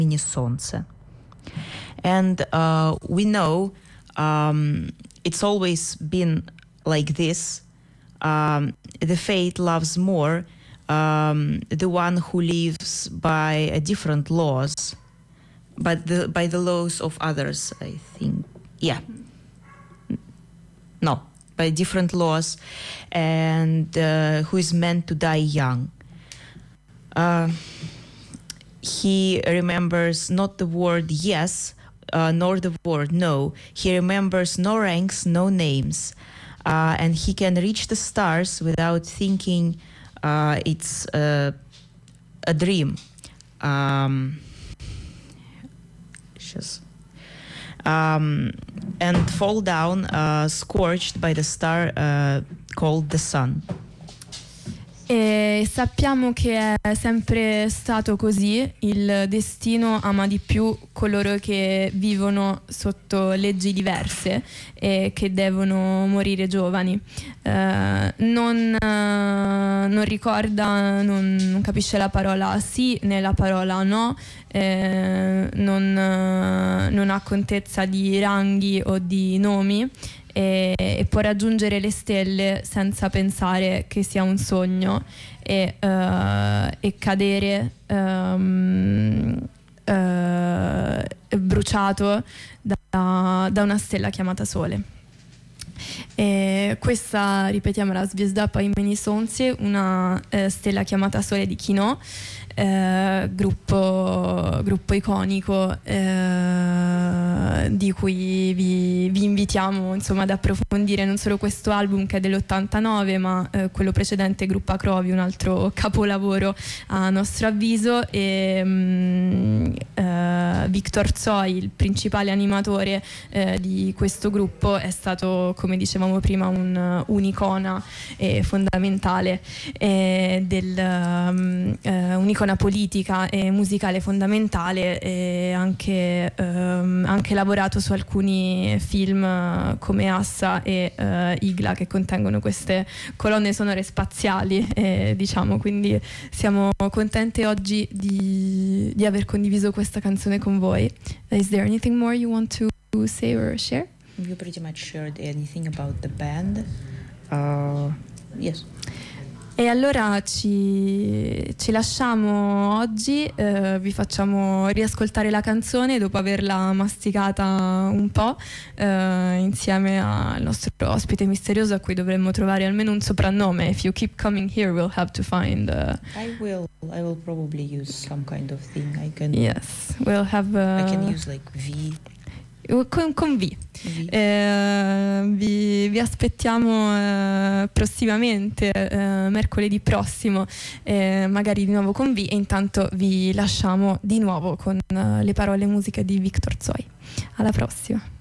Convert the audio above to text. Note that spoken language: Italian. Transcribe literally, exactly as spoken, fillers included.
imeni sonce. And uh, we know um, it's always been like this. Um, the fate loves more um, the one who lives by a different laws, but the, by the laws of others, I think. Yeah. No, by different laws, and uh, who is meant to die young. Uh, he remembers not the word yes, uh, nor the word no. He remembers no ranks, no names, uh, and he can reach the stars without thinking uh, it's uh, a dream. Um, just, um, and fall down uh, scorched by the star uh, called the sun. E sappiamo che è sempre stato così, il destino ama di più coloro che vivono sotto leggi diverse e che devono morire giovani. Eh, non, eh, non ricorda, non, non capisce la parola sì né la parola no, eh, non, eh, non ha contezza di ranghi o di nomi. E, e può raggiungere le stelle senza pensare che sia un sogno e, uh, e cadere um, uh, bruciato da, da una stella chiamata Sole. E questa, ripetiamo, la Zvezda po imeni Sonce, una eh, stella chiamata Sole di Kino, eh, gruppo, gruppo iconico eh, di cui vi, vi invitiamo insomma ad approfondire non solo questo album che è dell'ottantanove, ma eh, quello precedente, Gruppa Crovi, un altro capolavoro a nostro avviso. E mh, eh, Viktor Tsoi, il principale animatore eh, di questo gruppo, è stato, come dicevamo prima, un, un'icona eh, fondamentale eh, del, um, eh, un'icona politica e musicale fondamentale, e anche, um, anche lavorato su alcuni film uh, come Assa e uh, Igla, che contengono queste colonne sonore spaziali, eh, diciamo. Quindi siamo contente oggi di, di aver condiviso questa canzone con voi. Is there anything more you want to say or share? You pretty much shared anything about the band. Uh, yes. E allora ci, ci lasciamo oggi, eh, vi facciamo riascoltare la canzone dopo averla masticata un po', eh, insieme al nostro ospite misterioso, a cui dovremmo trovare almeno un soprannome. If you keep coming here, we'll have to find... Uh, I will. I will probably use some kind of thing. I can... Yes, we'll have... Uh, I can use like V. Con, con V. V. Eh, vi, vi aspettiamo eh, prossimamente, eh, mercoledì prossimo, eh, magari di nuovo con V, e intanto vi lasciamo di nuovo con eh, le parole e musiche di Viktor Tsoi. Alla prossima.